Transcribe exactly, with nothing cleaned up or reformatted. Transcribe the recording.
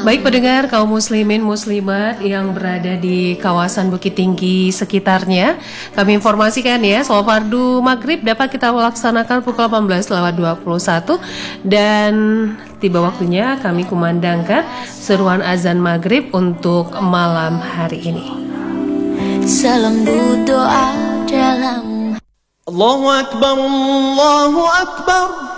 Baik pendengar kaum muslimin muslimat yang berada di kawasan Bukit Tinggi sekitarnya, kami informasikan ya, sholat fardu maghrib dapat kita laksanakan pukul delapan belas lewat dua puluh satu dan tiba waktunya kami kumandangkan seruan azan maghrib untuk malam hari ini. Salam doa dalam Allahu Akbar, Allahu Akbar.